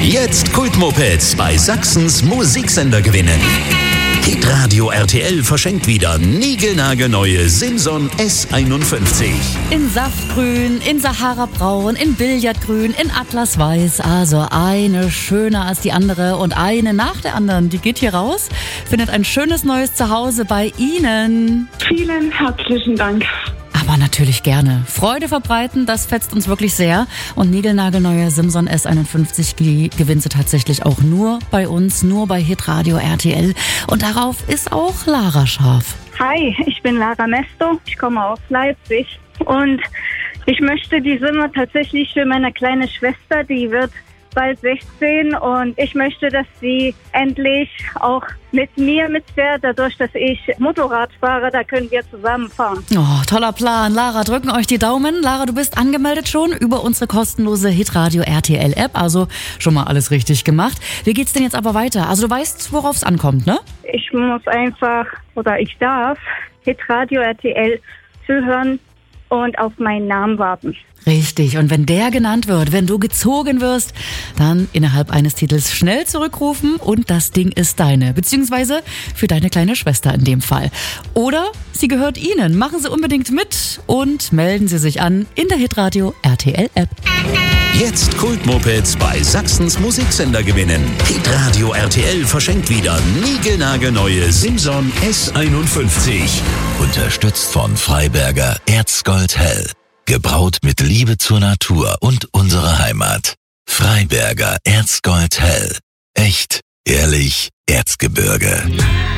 Jetzt Kultmopeds bei Sachsens Musiksender gewinnen. Hitradio RTL verschenkt wieder niegelnagelneue Simson S51. In Saftgrün, in Sahara-Braun, in Billardgrün, in Atlasweiß. Also eine schöner als die andere und eine nach der anderen. Die geht hier raus, findet ein schönes neues Zuhause bei Ihnen. Vielen herzlichen Dank. Aber natürlich gerne. Freude verbreiten, das fetzt uns wirklich sehr. Und niegelnagelneue Simson S51 gewinnt sie tatsächlich auch nur bei uns, nur bei Hitradio RTL. Und darauf ist auch Lara scharf. Hi, ich bin Lara Mesto, ich komme aus Leipzig und ich möchte die Simmer tatsächlich für meine kleine Schwester, die wird bald 16 und ich möchte, dass sie endlich auch mit mir mitfährt, dadurch, dass ich Motorrad fahre, da können wir zusammen fahren. Oh, toller Plan. Lara, drücken euch die Daumen. Lara, du bist angemeldet schon über unsere kostenlose Hitradio RTL App, also schon mal alles richtig gemacht. Wie geht's denn jetzt aber weiter? Also du weißt, worauf es ankommt, ne? Ich muss einfach, oder ich darf, Hitradio RTL zuhören und auf meinen Namen warten. Richtig, und wenn der genannt wird, wenn du gezogen wirst, dann innerhalb eines Titels schnell zurückrufen und das Ding ist deine, beziehungsweise für deine kleine Schwester in dem Fall. Oder sie gehört Ihnen. Machen Sie unbedingt mit und melden Sie sich an in der Hitradio RTL App. Jetzt Kultmopeds bei Sachsens Musiksender gewinnen. Hitradio RTL verschenkt wieder niegelnagelneue Simson S51. Unterstützt von Freiberger Erzgold Hell. Gebraut mit Liebe zur Natur und unserer Heimat. Freiberger Erzgold Hell. Echt, ehrlich, Erzgebirge.